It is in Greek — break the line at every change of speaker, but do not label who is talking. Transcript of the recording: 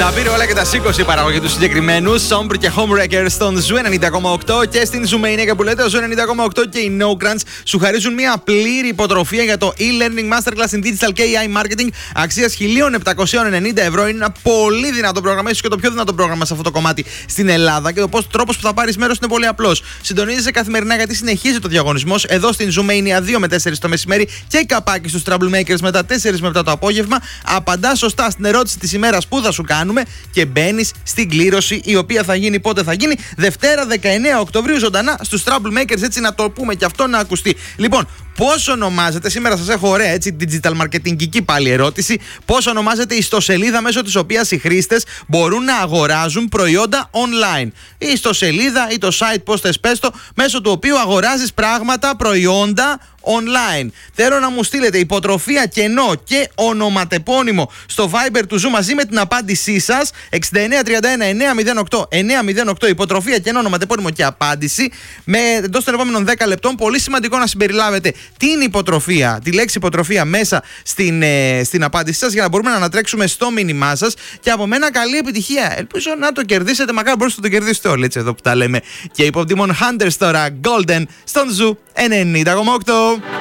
Τα πήρε όλα και τα σήκωσε η παραγωγή του συγκεκριμένου. Sombre και Homewrecker στον Ζου 90,8 και στην Zoomania που λέτε ο Ζου 90,8 και οι No Grants σου χαρίζουν μια πλήρη υποτροφία για το e-learning masterclass in digital και AI marketing αξίας 1.790 ευρώ. Είναι ένα πολύ δυνατό πρόγραμμα, ίσως και το πιο δυνατό πρόγραμμα σε αυτό το κομμάτι στην Ελλάδα. Και ο τρόπος που θα πάρεις μέρος είναι πολύ απλός. Συντονίζεσαι καθημερινά γιατί συνεχίζεται ο διαγωνισμός εδώ στην Zoomania 2 με 4 το μεσημέρι και καπάκι στους Troublemakers μετά 4 με 7 το απόγευμα. Απαντάς σωστά στην ερώτηση της ημέρας που θα σου κάνουμε και μπαίνεις στην κλήρωση η οποία θα γίνει πότε θα γίνει. Δευτέρα 19 Οκτωβρίου ζωντανά στους Troublemakers, έτσι να το πούμε και αυτό να ακουστεί. Λοιπόν, πώς ονομάζεται, σήμερα σας έχω ωραία έτσι digital marketing πάλι ερώτηση, πώς ονομάζεται η ιστοσελίδα μέσω της οποίας οι χρήστες μπορούν να αγοράζουν προϊόντα online. Η ιστοσελίδα ή το site, πώς θες πες το, μέσω του οποίου αγοράζεις πράγματα, προϊόντα online. Θέλω να μου στείλετε υποτροφία, κενό και ονοματεπώνυμο στο Viber του Ζου μαζί με την απάντησή σας 6931 908 908, υποτροφία, κενό, ονοματεπώνυμο και απάντηση εντός των επόμενων 10 λεπτών. Πολύ σημαντικό να συμπεριλάβετε την υποτροφία, τη λέξη υποτροφία μέσα στην απάντησή σας για να μπορούμε να ανατρέξουμε στο μήνυμά σας. Και από μένα καλή επιτυχία. Ελπίζω να το κερδίσετε. Μακάρι μπορείτε να το κερδίσετε όλοι, έτσι εδώ που τα λέμε. Και υπό Demon Hunters τώρα, Golden στον Ζου 90,8.